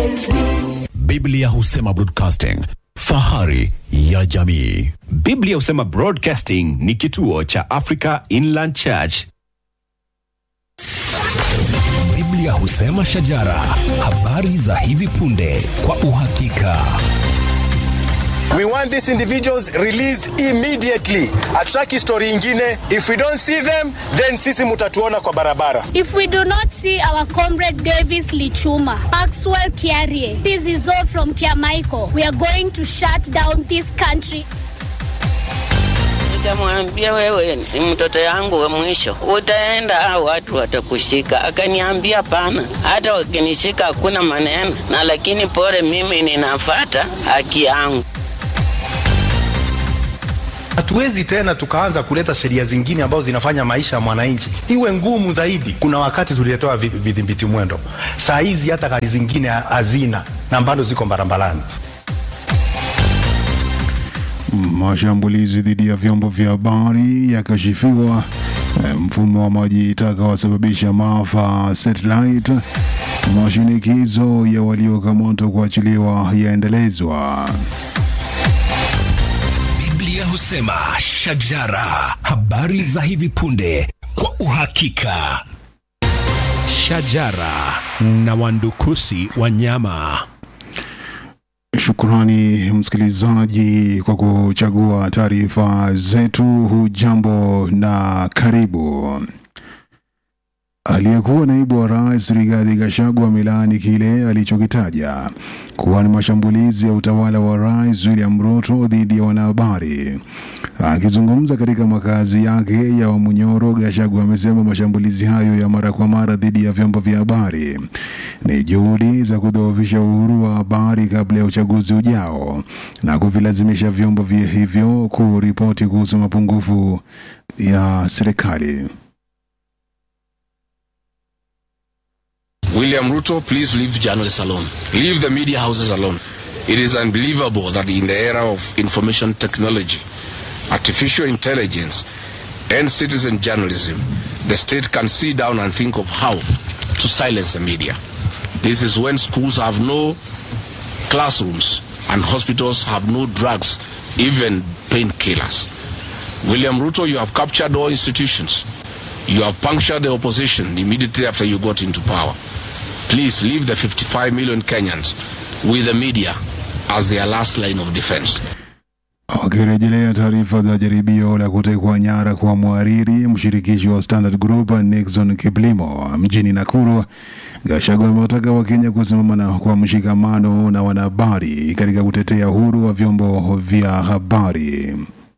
Biblia husema broadcasting, fahari ya jamii. Biblia husema Broadcasting ni kituo cha Africa Inland Church. Biblia husema shajara, habari za hivi punde kwa uhakika. We want these individuals released immediately. Atutaki story ingine. If we don't see them, then sisi mutatuona kwa barabara. If we do not see our comrade Davis Lichuma, Maxwell Kiarie, this is all from Kiamaiko, we are going to shut down this country. Nikamwambia wewe ni mtoto yangu wa mwisho, utaenda au watu watakushika. Akaniambia pana, hata wakinishika hakuna maneno, na lakini pole mimi ninafuata haki yangu. Hatuwezi tena tukaanza kuleta sheria zingine ambazo zinafanya maisha ya mwananchi iwe ngumu zaidi. Kuna wakati tuliletewa vidhibiti mwendo. Saa hizi hata gari zingine hazina na bado ziko barabarani. Mashambulizi dhidi ya vyombo vya habari yakashifiwa. Mfumo wa maji taka wasababisha maafa satellite. Mashinikizo ya waliokamatwa kuachiliwa yaendelezwa. Biblia husema shajara, habari za hivi punde kwa uhakika. Shajara na wandukusi wanyama. Shukrani msikilizaji kwa kuchagua taarifa zetu. Hujambo na karibu. Aliyekuwa naibu wa rais Rigathi Gachagua amelaani kile alichokitaja kuwa ni mashambulizi ya utawala wa rais William Ruto dhidi ya wanahabari. Akizungumza katika makazi yake ya Munyoro, Gachagua amesema mashambulizi hayo ya mara kwa mara dhidi ya vyombo vya habari ni juhudi za kudhoofisha uhuru wa habari kabla ya uchaguzi ujao na kuvilazimisha vyombo hivyo kuripoti kuhusu mapungufu ya serikali. William Ruto, please leave journalists alone. Leave the media houses alone. It is unbelievable that in the era of information technology, artificial intelligence, and citizen journalism, the state can sit down and think of how to silence the media. This is when schools have no classrooms and hospitals have no drugs, even painkillers. William Ruto, you have captured all institutions. You have punctured the opposition immediately after you got into power. Please leave the 55 million Kenyans with the media as their last line of defense. Akirejelea taarifa za jaribio la kutekwa nyara kwa mhariri mshirikishi wa Standard Group Nixon Kiplimo mjini Nakuru, Gachagua amewataka Wakenya kusimama kwa mshikamano na wanahabari katika kutetea uhuru wa vyombo vya habari.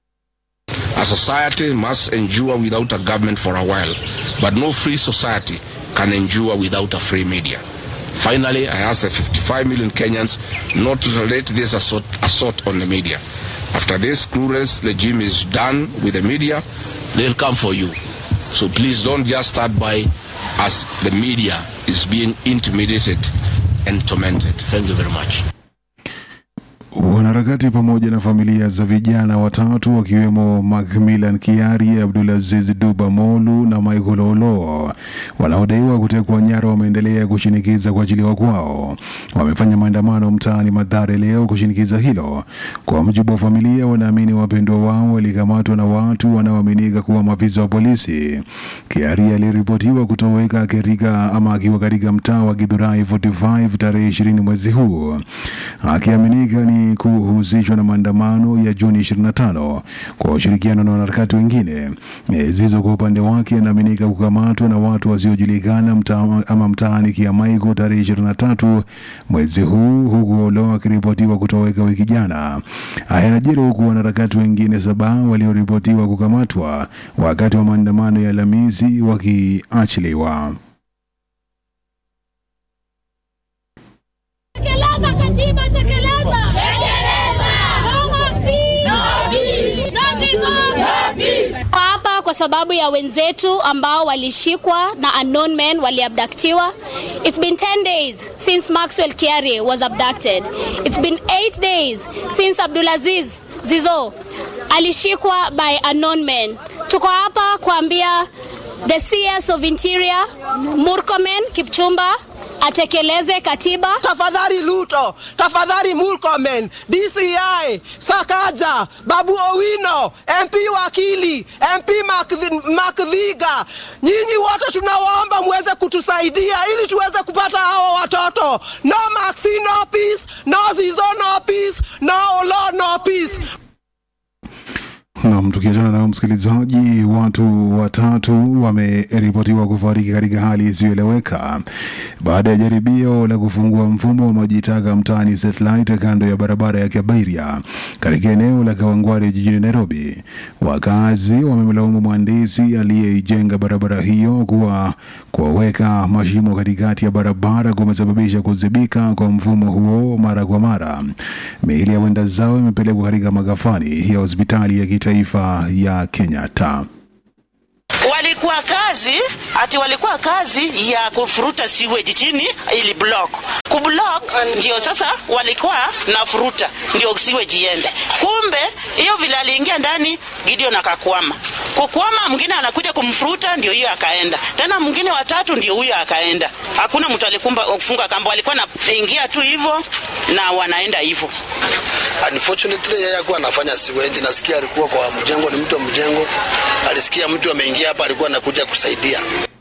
A society must endure without a government for a while, but no free society can endure without a free media. Finally, I ask the 55 million Kenyans not to tolerate this assault on the media. After this cruelest regime is done with the media, they'll come for you. So please don't just start by as the media is being intimidated and tormented. Thank you very much. Wanaharakati pamoja na familia za vijana watatu wakiwemo Macmillan Kiari, Abdulaziz Duba Molu na Michael Olo wanaodaiwa kutekwa nyara wameendelea kushinikiza kuachiliwa kwao. Wamefanya maandamano mtaani Mathare leo kushinikiza hilo. Kwa mujibu wa familia, wanaamini wapendwa wao walikamatwa na watu wanaoaminika kuwa maafisa wa polisi. Kiari aliripotiwa kutoweka akiwa katika mtaa wa Githurai 45 tarehe 20 mwezi huu, akiaminika ni kuhusishwa na maandamano ya Juni 25 kwa ushirikiano na wanaharakati wengine. Zizo kwa upande wake anaaminika kukamatwa na watu wasiojulikana mtaani Kiamaiko tarehe 23 mwezi huu, huku Olo akiripotiwa kutoweka wiki jana. Haya yanajiri huku wanaharakati wengine 7 walioripotiwa kukamatwa wakati wa maandamano ya Alhamisi wakiachiliwa. Tekeleza katiba, tekeleza. Hapa kwa sababu ya wenzetu ambao walishikwa na unknown men, waliabductiwa. It's been 10 days since Maxwell Kiarie was abducted. It's been 8 days since Abdulaziz Zizo alishikwa by unknown men. Tuko hapa kuambia the CS of Interior, Murkomen Kipchumba, atekeleze katiba. Tafadhali Ruto, tafadhali Murkomen, DCI, Sakaja, Babu Owino, MP Wakili, MP Makdhiga, nyinyi wote tunawaomba muweze kutusaidia ili tuweze kupata hao watoto. No Maxi, no peace, no Zizo, no peace, no Olo, no peace. Na tukiachana na msikilizaji, watu watatu wameripotiwa kufariki katika hali isiyoeleweka baada ya jaribio la kufungua mfumo wa maji taka mtaani Satellite kando ya barabara ya Kabiria katika eneo la Kawangware jijini Nairobi. Wakazi wamemlaumu mhandisi aliyeijenga barabara hiyo kuwa kuweka mashimo katikati ya barabara kumesababisha kuzibika kwa mfumo huo mara kwa mara. Miili ya wenda zao imepelekwa katika magafani ya hospitali ya kitaifa ya Kenyatta. Walikuwa kazi ya kufuruta sewage chini ili kublock ndio sasa walikuwa na furuta ndio sewage iende. Kumbe hiyo vile aliingia ndani Gideon akakwama. Kukwama mwingine anakuja kumfuruta ndio hiyo akaenda. Tena mwingine watatu ndio huyo akaenda. Hakuna mtu alikumba kufunga kamba, walikuwa naingia tu hivyo na wanaenda hivyo. Unfortunately yeye alikuwa anafanya sewage, nasikia alikuwa kwa mjengo, ni mtu wa mjengo. Alisikia mtu ameingia hapa, alikuwa anakuja kusaidia.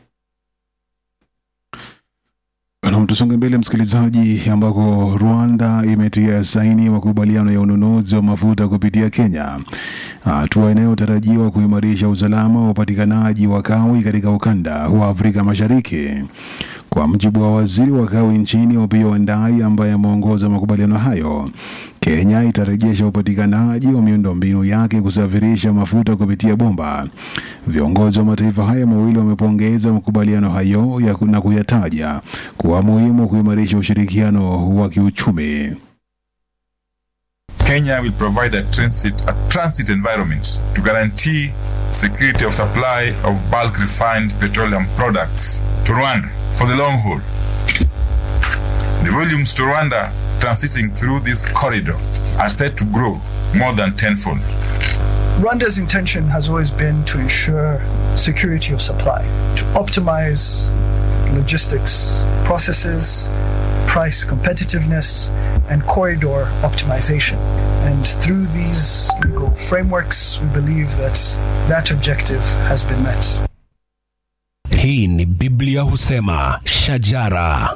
Na tusonge mbele msikilizaji, ambako Rwanda imetia saini makubaliano ya ununuzi wa mafuta kupitia Kenya. Hatua inayotarajiwa kuimarisha usalama wa upatikanaji wa kawi katika ukanda wa Afrika Mashariki. Kwa mujibu wa waziri wa kawi nchini Opiyo Wandayi ambaye ameongoza makubaliano hayo, Kenya itarejesha upatikanaji wa miundombinu yake kusafirisha mafuta kupitia bomba. Viongozi wa mataifa haya mawili wamepongeza makubaliano hayo na kuyataja kuwa muhimu kuimarisha ushirikiano wa kiuchumi. Kenya will provide a transit environment to guarantee security of supply of bulk refined petroleum products to Rwanda for the long haul. The volumes to Rwanda transiting through this corridor are set to grow more than tenfold. Rwanda's intention has always been to ensure security of supply, to optimize logistics processes, price competitiveness, and corridor optimization. And through these legal frameworks, we believe that that objective has been met. Hii ni Biblia husema shajara.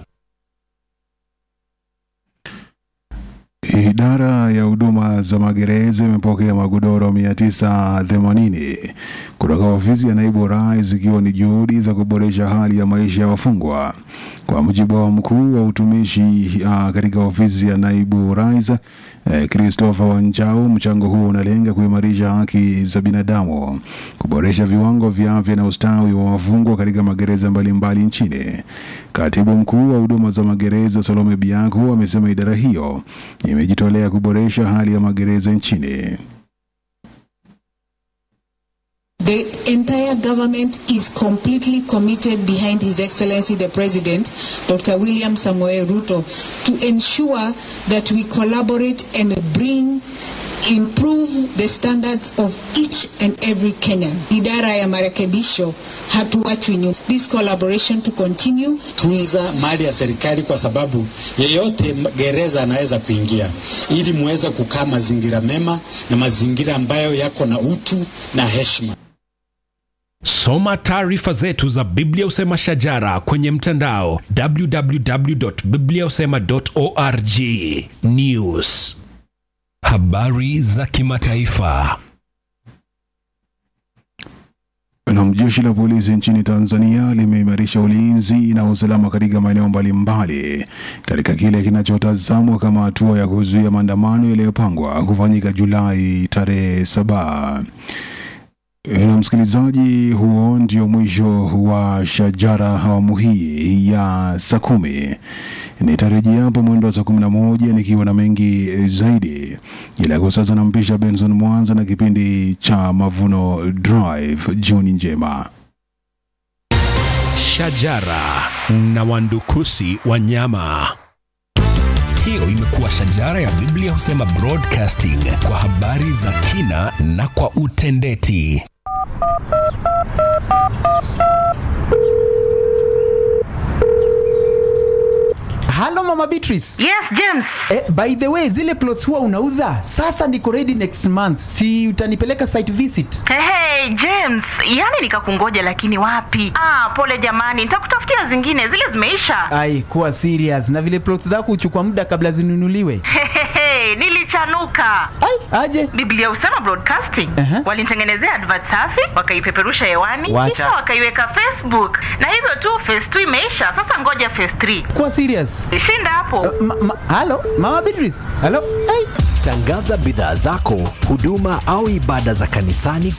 Idara ya huduma za magereza imepokea magodoro 980 kutoka ofisi ya naibu rais, ikiwa ni juhudi za kuboresha hali ya maisha ya wafungwa. Kwa mujibu wa mkuu wa utumishi katika ofisi ya naibu rais Christopher Wanjau, mchango huo unalenga kuimarisha haki za binadamu, kuboresha viwango vya afya na ustawi wa wafungwa katika magereza mbalimbali nchini. Katibu mkuu wa huduma za magereza Salome Bianco amesema idara hiyo imejitolea kuboresha hali ya magereza nchini. The entire government is completely committed behind His Excellency the President, Dr. William Samoei Ruto, to ensure that we collaborate and improve the standards of each and every Kenyan. Idara ya marekebisho hatuachwi nyuma. This collaboration to continue. Tunza mali ya serikali kwa sababu yeyote gereza anaweza kuingia, ili muweze kukaa mazingira mema na mazingira ambayo yako na utu na heshima. Soma taarifa zetu za Biblia Husema Shajara kwenye mtandao www.bibliahusema.org. News. Habari za kimataifa. Na jeshi la polisi nchini Tanzania limeimarisha ulinzi na usalama katika maeneo mbalimbali katika kile kinachotazamwa kama hatua ya kuzuia maandamano yaliyopangwa kufanyika Julai tarehe 7. Na msikilizaji, huo ndio mwisho wa Shajara awamu hii ya saa 10. Nitarejea hapo mwendo wa saa 11 nikiwa na mengi zaidi. Ila kwa sasa nampisha Benson Mwanza na kipindi cha Mavuno Drive. Jioni njema. Shajara na wandukusi wanyama. Hiyo imekuwa Shajara ya Biblia Husema Broadcasting, kwa habari za kina na kwa utendeti. Hello Mama Beatrice. Yes, James. By the way, zile plots huwa unauza? Sasa niko ready next month. Si utanipeleka site visit? Hey, James, yani nikakungoja lakini wapi? Pole jamani, nitakutafutia zingine, zile zimeisha. Ai, kuwa serious. Na vile plots zako huchukua muda kabla zinunuliwe. Nilichanuka. Aje? Biblia Husema Broadcasting walinitengenezea advert safi, wakaipeperusha hewani, kisha wakaiweka Facebook, na hivyo tu phase 2 imeisha. Sasa ngoja phase 3. Kuwa serious. Shinda hapo. Hello, Mama Beatrice. Hello. Tangaza bidhaa zako, huduma au ibada za kanisani